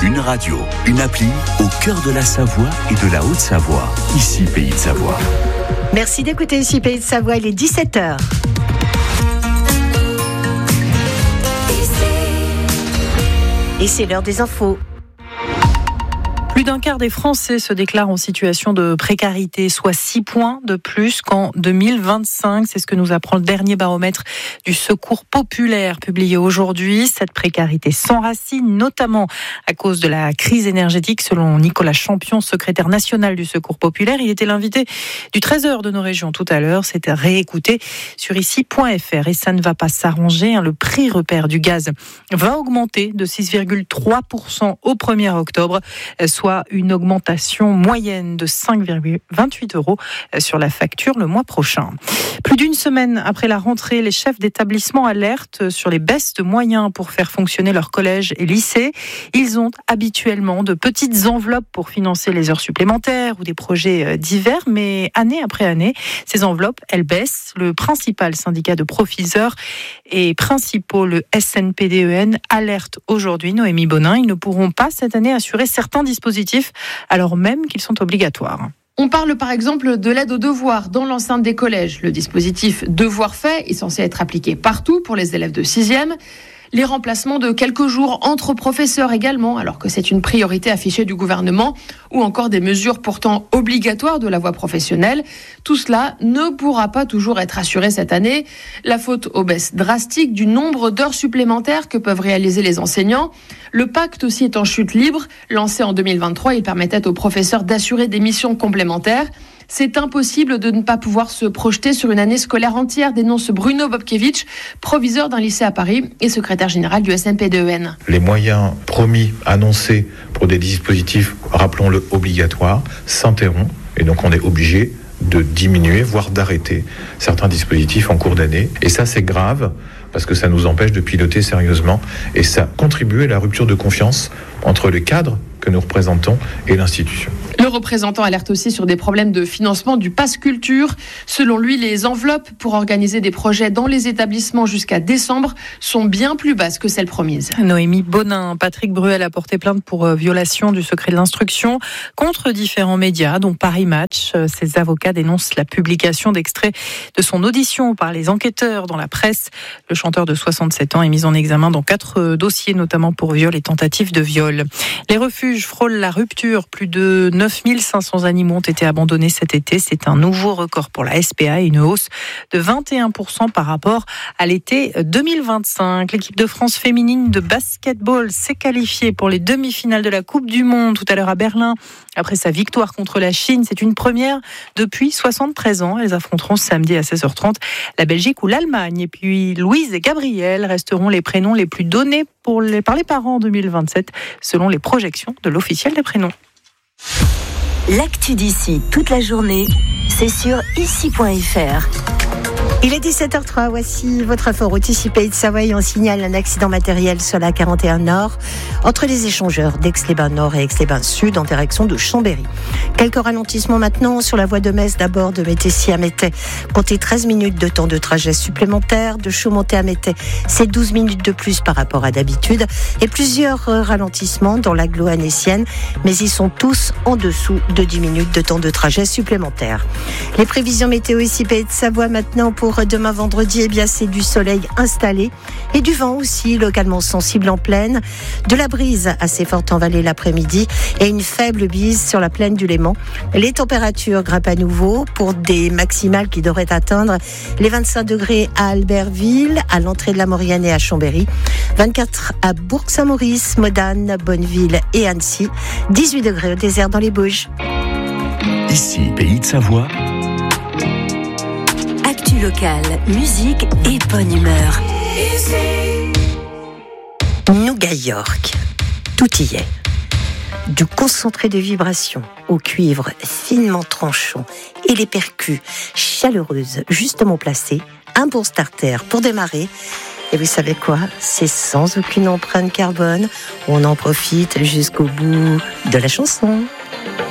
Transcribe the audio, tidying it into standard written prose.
Une radio, une appli au cœur de la Savoie et de la Haute-Savoie. Ici, Pays de Savoie. Merci d'écouter ici Pays de Savoie, il est 17h. Et c'est l'heure des infos. Plus d'un quart des Français se déclarent en situation de précarité, soit 6 points de plus qu'en 2025. C'est ce que nous apprend le dernier baromètre du Secours populaire publié aujourd'hui. Cette précarité s'enracine notamment à cause de la crise énergétique, selon Nicolas Champion, secrétaire national du Secours populaire. Il était l'invité du 13h de nos régions tout à l'heure. C'est à réécouter sur ici.fr. Et ça ne va pas s'arranger. Le prix repère du gaz va augmenter de 6,3% au 1er octobre, soit une augmentation moyenne de 5,28 € sur la facture le mois prochain. Plus d'une semaine après la rentrée, les chefs d'établissement alertent sur les baisses de moyens pour faire fonctionner leurs collèges et lycées. Ils ont habituellement de petites enveloppes pour financer les heures supplémentaires ou des projets divers, mais année après année, ces enveloppes, elles baissent. Le principal syndicat de professeurs et principaux, le SNPDEN, alerte aujourd'hui Noémie Bonin. Ils ne pourront pas cette année assurer certains dispositifs alors même qu'ils sont obligatoires. On parle par exemple de l'aide aux devoirs dans l'enceinte des collèges. Le dispositif Devoirs faits est censé être appliqué partout pour les élèves de 6e. Les remplacements de quelques jours entre professeurs également, alors que c'est une priorité affichée du gouvernement, ou encore des mesures pourtant obligatoires de la voie professionnelle. Tout cela ne pourra pas toujours être assuré cette année. La faute aux baisses drastiques du nombre d'heures supplémentaires que peuvent réaliser les enseignants. Le pacte aussi est en chute libre. Lancé en 2023, il permettait aux professeurs d'assurer des missions complémentaires. C'est impossible de ne pas pouvoir se projeter sur une année scolaire entière, dénonce Bruno Bobkevich, proviseur d'un lycée à Paris et secrétaire général du SNPDEN. Les moyens promis, annoncés pour des dispositifs, rappelons-le, obligatoires, s'interrompent. Et donc on est obligé de diminuer, voire d'arrêter certains dispositifs en cours d'année. Et ça, c'est grave, parce que ça nous empêche de piloter sérieusement. Et ça contribue à la rupture de confiance entre le cadre que nous représentons et l'institution. Le représentant alerte aussi sur des problèmes de financement du pass culture. Selon lui, les enveloppes pour organiser des projets dans les établissements jusqu'à décembre sont bien plus basses que celles promises. Noémie Bonin, Patrick Bruel a porté plainte pour violation du secret de l'instruction contre différents médias, dont Paris Match. Ses avocats dénoncent la publication d'extraits de son audition par les enquêteurs dans la presse. Le chanteur de 67 ans est mis en examen dans 4 dossiers, notamment pour viol et tentative de viol. Les refuges frôlent la rupture. Plus de 9500 animaux ont été abandonnés cet été. C'est un nouveau record pour la SPA et une hausse de 21% par rapport à l'été 2025. L'équipe de France féminine de basketball s'est qualifiée pour les demi-finales de la Coupe du Monde tout à l'heure à Berlin. Après sa victoire contre la Chine, c'est une première depuis 73 ans. Elles affronteront samedi à 16h30 la Belgique ou l'Allemagne. Et puis Louise et Gabriel resteront les prénoms les plus donnés par les parents en 2027, selon les projections de l'officiel des prénoms. L'actu d'ici toute la journée, c'est sur ici.fr. Il est 17h03, voici votre inforoute ici Pays de Savoie. On signale un accident matériel sur la 41 Nord entre les échangeurs d'Aix-les-Bains Nord et Aix-les-Bains Sud en direction de Chambéry. Quelques ralentissements maintenant sur la voie de Metz, d'abord de Métessy à Métais. Comptez 13 minutes de temps de trajet supplémentaire. De Chaumonté à Métais, c'est 12 minutes de plus par rapport à d'habitude. Et plusieurs ralentissements dans l'agglo annécienne, mais ils sont tous en dessous de 10 minutes de temps de trajet supplémentaire. Les prévisions météo ici Pays de Savoie maintenant pour demain vendredi, eh bien c'est du soleil installé et du vent aussi localement sensible en plaine, de la brise assez forte en vallée l'après-midi et une faible bise sur la plaine du Léman. Les températures grimpent à nouveau pour des maximales qui devraient atteindre les 25 degrés à Albertville, à l'entrée de la Maurienne et à Chambéry, 24 à Bourg-Saint-Maurice, Modane, Bonneville et Annecy, 18 degrés au désert dans les Bauges. Ici, Pays de Savoie. Actu locale, musique et bonne humeur. Nougat York, tout y est. Du concentré de vibration au cuivre finement tranchant et les percus chaleureuses justement placées, un bon starter pour démarrer. Et vous savez quoi ? C'est sans aucune empreinte carbone. On en profite jusqu'au bout de la chanson.